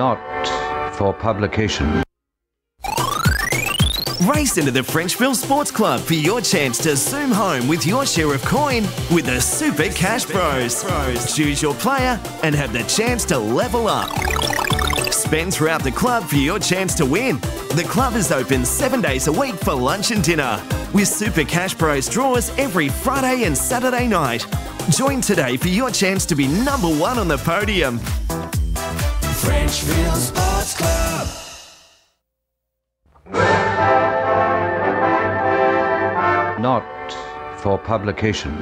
Not for publication. Race into the Frenchville Sports Club for your chance to zoom home with your share of coin with the Super Cash Bros. Choose your player and have the chance to level up. Spend throughout the club for your chance to win. The club is open 7 days a week for lunch and dinner, with Super Cash Bros draws every Friday and Saturday night. Join today for your chance to be number one on the podium. Frenchville Sports Club. Not for publication.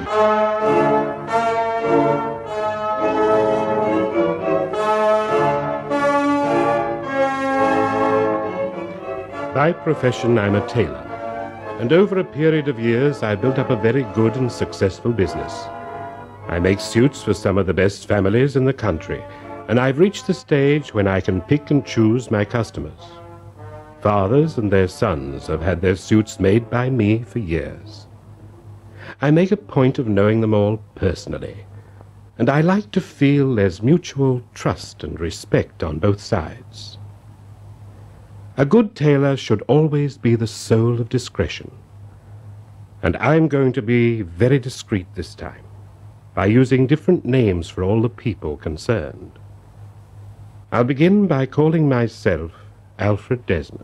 By profession, I'm a tailor, and over a period of years, I built up a very good and successful business. I make suits for some of the best families in the country, and I've reached the stage when I can pick and choose my customers. Fathers and their sons have had their suits made by me for years. I make a point of knowing them all personally, and I like to feel there's mutual trust and respect on both sides. A good tailor should always be the soul of discretion, and I'm going to be very discreet this time, by using different names for all the people concerned. I'll begin by calling myself Alfred Desmond.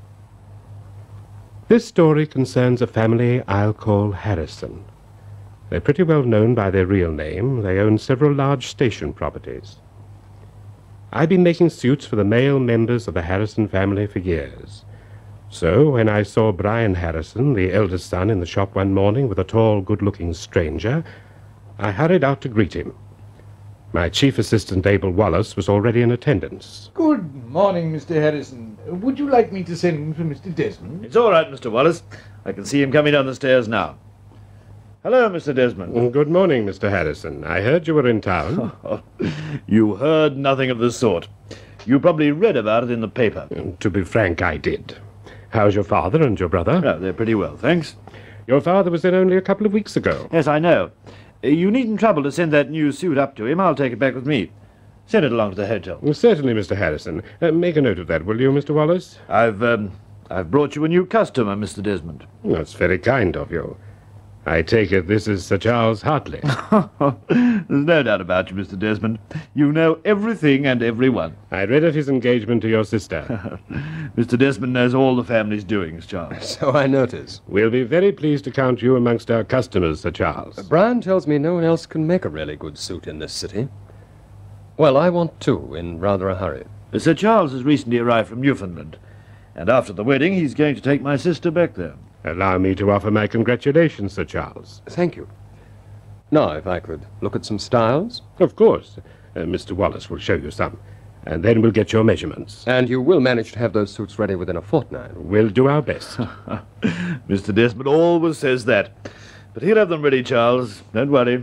This story concerns a family I'll call Harrison. They're pretty well known by their real name. They own several large station properties. I've been making suits for the male members of the Harrison family for years. So when I saw Brian Harrison, the eldest son, in the shop one morning with a tall, good-looking stranger, I hurried out to greet him. My chief assistant, Abel Wallace, was already in attendance. Good morning, Mr. Harrison. Would you like me to send for Mr. Desmond? It's all right, Mr. Wallace. I can see him coming down the stairs now. Hello, Mr. Desmond. Good morning, Mr. Harrison. I heard you were in town. You heard nothing of the sort. You probably read about it in the paper. To be frank, I did. How's your father and your brother? Oh, they're pretty well, thanks. Your father was in only a couple of weeks ago. Yes, I know. You needn't trouble to send that new suit up to him. I'll take it back with me. Send it along to the hotel. Well, certainly, Mr. Harrison. Make a note of that, will you, Mr. Wallace? I've brought you a new customer, Mr. Desmond. That's very kind of you. I take it this is Sir Charles Hartley. There's no doubt about you, Mr. Desmond. You know everything and everyone. I read of his engagement to your sister. Mr. Desmond knows all the family's doings, Charles. So I notice. We'll be very pleased to count you amongst our customers, Sir Charles. Brian tells me no one else can make a really good suit in this city. Well, I want two in rather a hurry. Sir Charles has recently arrived from Newfoundland, and after the wedding he's going to take my sister back there. Allow me to offer my congratulations, Sir Charles. Thank you. Now, if I could look at some styles. Of course. Mr. Wallace will show you some, and then we'll get your measurements. And you will manage to have those suits ready within a fortnight. We'll do our best. Mr. Desmond always says that. But he'll have them ready, Charles. Don't worry.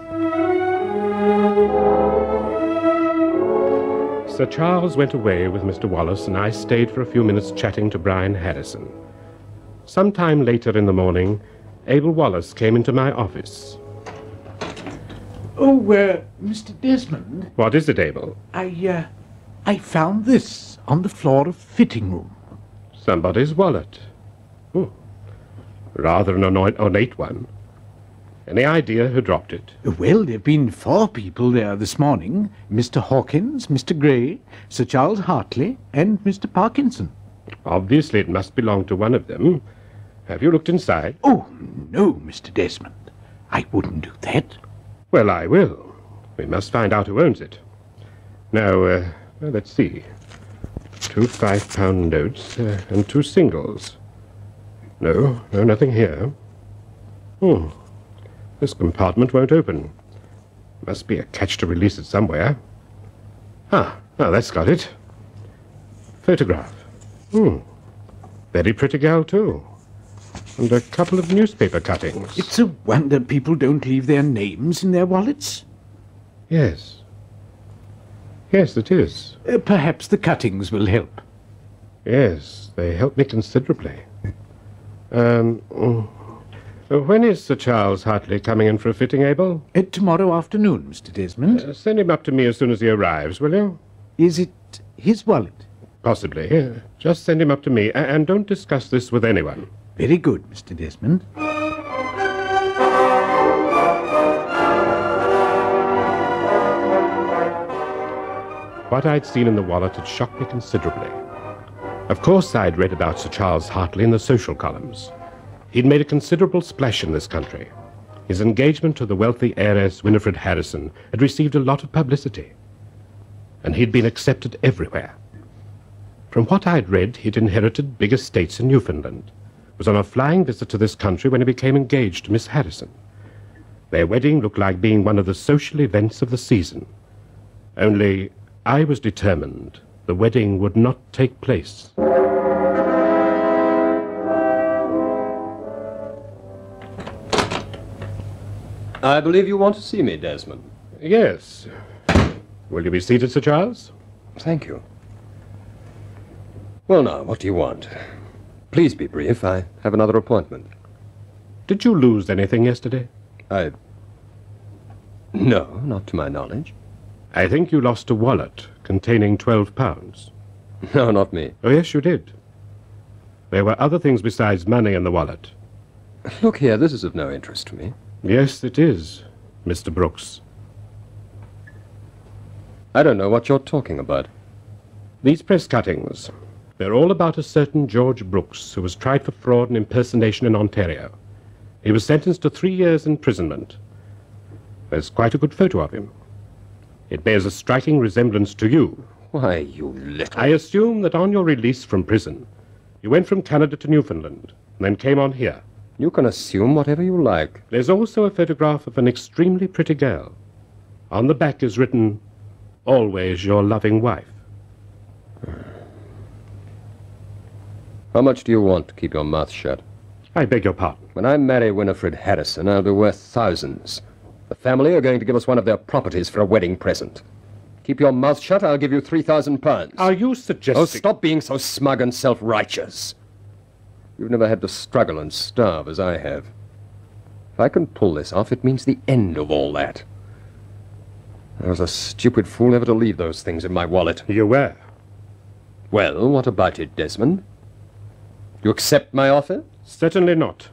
Sir Charles went away with Mr. Wallace, and I stayed for a few minutes chatting to Brian Harrison. Sometime later in the morning, Abel Wallace came into my office. Oh, Mr. Desmond. What is it, Abel? I found this on the floor of fitting room. Somebody's wallet. Oh, rather an ornate one. Any idea who dropped it? Well, there have been 4 people there this morning. Mr. Hawkins, Mr. Gray, Sir Charles Hartley, and Mr. Parkinson. Obviously it must belong to one of them. Have you looked inside? Oh, no, Mr. Desmond. I wouldn't do that. Well, I will. We must find out who owns it. Now, let's see. 2 5-pound notes and 2 singles. No, nothing here. This compartment won't open. Must be a catch to release it somewhere. Now that's got it. Photograph. Very pretty girl, too. And a couple of newspaper cuttings. It's a wonder people don't leave their names in their wallets. Yes. Yes, it is. Perhaps the cuttings will help. Yes, they help me considerably. When is Sir Charles Hartley coming in for a fitting, Abel? Tomorrow afternoon, Mr. Desmond. Send him up to me as soon as he arrives, will you? Is it his wallet. Possibly. Just send him up to me, and don't discuss this with anyone. Very good, Mr. Desmond. What I'd seen in the wallet had shocked me considerably. Of course, I'd read about Sir Charles Hartley in the social columns. He'd made a considerable splash in this country. His engagement to the wealthy heiress Winifred Harrison had received a lot of publicity, and he'd been accepted everywhere. From what I'd read, he'd inherited big estates in Newfoundland, was on a flying visit to this country when he became engaged to Miss Harrison. Their wedding looked like being one of the social events of the season. Only I was determined the wedding would not take place. I believe you want to see me, Desmond. Yes. Will you be seated, Sir Charles? Thank you. Well, now, what do you want? Please be brief. I have another appointment. Did you lose anything yesterday? No, not to my knowledge. I think you lost a wallet containing £12. No, not me. Oh, yes, you did. There were other things besides money in the wallet. Look here, this is of no interest to me. Yes, it is, Mr. Brooks. I don't know what you're talking about. These press cuttings, they're all about a certain George Brooks who was tried for fraud and impersonation in Ontario. He was sentenced to 3 years imprisonment. There's quite a good photo of him. It bears a striking resemblance to you. Why, you little... I assume that on your release from prison, you went from Canada to Newfoundland, and then came on here. You can assume whatever you like. There's also a photograph of an extremely pretty girl. On the back is written, "Always your loving wife." How much do you want to keep your mouth shut? I beg your pardon. When I marry Winifred Harrison, I'll be worth thousands. The family are going to give us one of their properties for a wedding present. Keep your mouth shut, I'll give you £3,000. Are you suggesting... Oh, stop being so smug and self-righteous. You've never had to struggle and starve as I have. If I can pull this off, it means the end of all that. I was a stupid fool ever to leave those things in my wallet. You were. Well, what about it, Desmond? You accept my offer? Certainly not.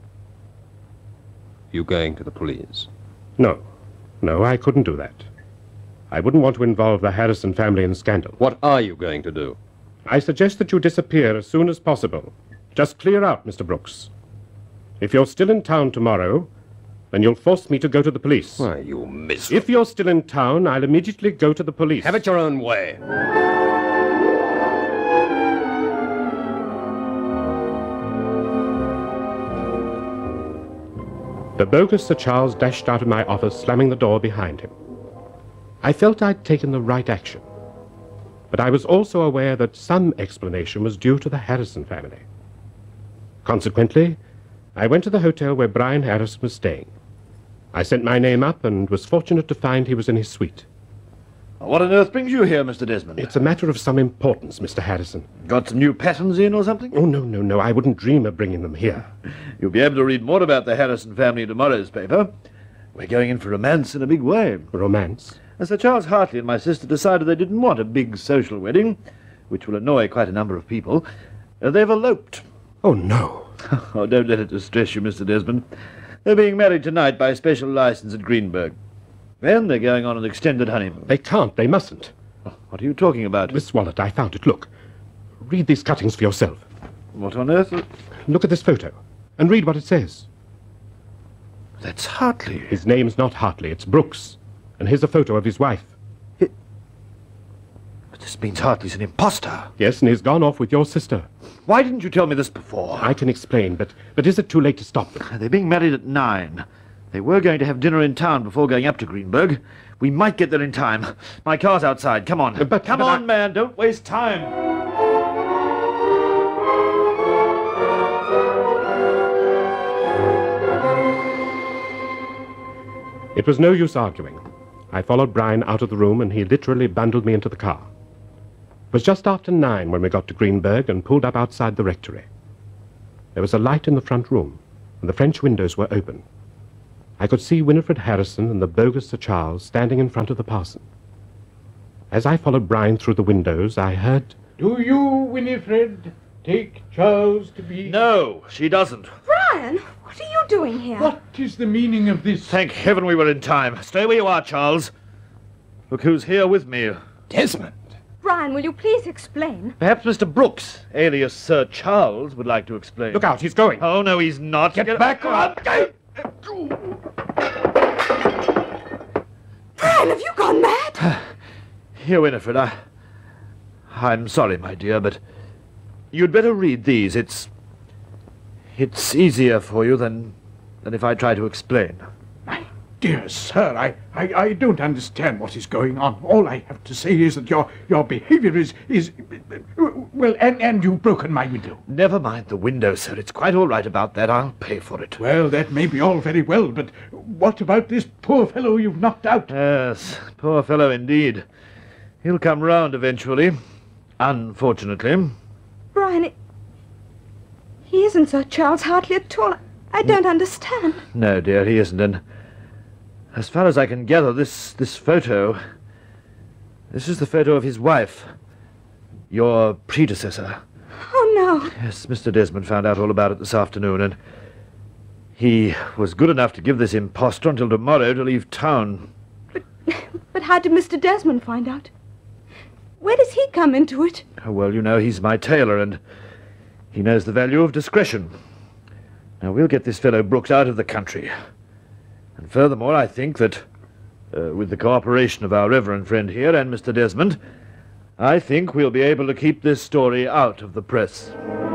You going to the police? No. No, I couldn't do that. I wouldn't want to involve the Harrison family in scandal. What are you going to do? I suggest that you disappear as soon as possible. Just clear out, Mr. Brooks. If you're still in town tomorrow, then you'll force me to go to the police. Why, you miserable... If you're still in town, I'll immediately go to the police. Have it your own way. The bogus Sir Charles dashed out of my office, slamming the door behind him. I felt I'd taken the right action, but I was also aware that some explanation was due to the Harrison family. Consequently, I went to the hotel where Brian Harrison was staying. I sent my name up and was fortunate to find he was in his suite. What on earth brings you here, Mr. Desmond? It's a matter of some importance, Mr. Harrison. Got some new patterns in or something? Oh, no, I wouldn't dream of bringing them here. You'll be able to read more about the Harrison family in tomorrow's paper. We're going in for romance in a big way. Romance? Sir Charles Hartley and my sister decided they didn't want a big social wedding, which will annoy quite a number of people. They've eloped. Oh, no. Oh, don't let it distress you, Mr. Desmond. They're being married tonight by special license at Greenberg. Then they're going on an extended honeymoon. They can't, they mustn't. What are you talking about? This wallet, I found it. Look. Read these cuttings for yourself. What on earth? Look at this photo, and read what it says. That's Hartley. His name's not Hartley, it's Brooks. And here's a photo of his wife. But this means Hartley's an imposter. Yes, and he's gone off with your sister. Why didn't you tell me this before? I can explain, but is it too late to stop them? They're being married at 9. They were going to have dinner in town before going up to Greenberg. We might get there in time. My car's outside. Come on. Come on, man. Don't waste time. It was no use arguing. I followed Brian out of the room, and he literally bundled me into the car. It was just after 9 when we got to Greenberg and pulled up outside the rectory. There was a light in the front room, and the French windows were open. I could see Winifred Harrison and the bogus Sir Charles standing in front of the parson. As I followed Brian through the windows, I heard... Do you, Winifred, take Charles to be... No, she doesn't. Brian, what are you doing here? What is the meaning of this? Thank heaven we were in time. Stay where you are, Charles. Look who's here with me. Desmond! Brian, will you please explain? Perhaps Mr. Brooks, alias Sir Charles, would like to explain. Look out, he's going. Oh, no, he's not. Get back up. Brian, have you gone mad? Here, Winifred, I'm sorry, my dear, but you'd better read these. It's easier for you than if I try to explain. My dear sir, I don't understand what is going on. All I have to say is that your behavior is well, and you've broken my window. Never mind the window, sir. It's quite all right about that. I'll pay for it. Well, that may be all very well, but what about this poor fellow you've knocked out? Yes, poor fellow indeed. He'll come round eventually, unfortunately. Brian, he isn't Sir Charles Hartley at all. I don't understand. No, dear, he isn't, and as far as I can gather, this photo... This is the photo of his wife, your predecessor. Oh, no. Yes, Mr. Desmond found out all about it this afternoon, and he was good enough to give this impostor until tomorrow to leave town. But how did Mr. Desmond find out? Where does he come into it? Oh, well, you know, he's my tailor, and he knows the value of discretion. Now, we'll get this fellow Brooks out of the country. And furthermore, I think that, with the cooperation of our reverend friend here and Mr. Desmond, I think we'll be able to keep this story out of the press.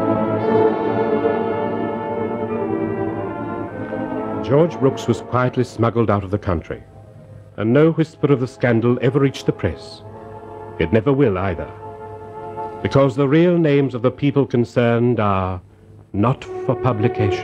George Brooks was quietly smuggled out of the country, and no whisper of the scandal ever reached the press. It never will either, because the real names of the people concerned are not for publication.